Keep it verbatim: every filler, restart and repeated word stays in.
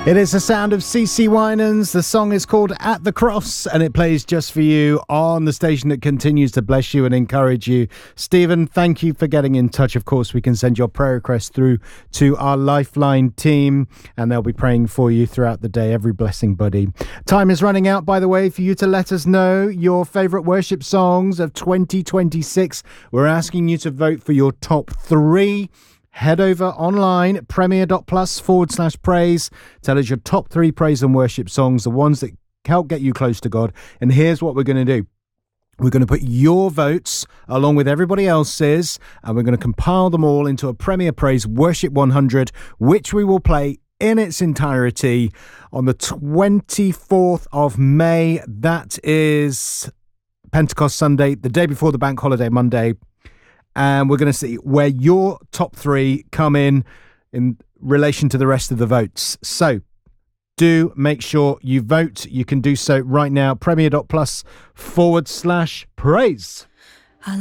It is the sound of C C Winans. The song is called At the Cross, and it plays just for you on the station that continues to bless you and encourage you. Stephen, thank you for getting in touch. Of course, we can send your prayer request through to our Lifeline team, and they'll be praying for you throughout the day. Every blessing, buddy. Time is running out, by the way, for you to let us know your favourite worship songs of twenty twenty-six. We're asking you to vote for your top three. Head over online, premier.plus forward slash praise. Tell us your top three praise and worship songs, the ones that help get you close to God. And here's what we're going to do. We're going to put your votes along with everybody else's, and we're going to compile them all into a Premier Praise Worship one hundred, which we will play in its entirety on the twenty-fourth of May. That is Pentecost Sunday, the day before the bank holiday Monday. And we're going to see where your top three come in in relation to the rest of the votes. So do make sure you vote. You can do so right now. Premier.plus forward slash praise.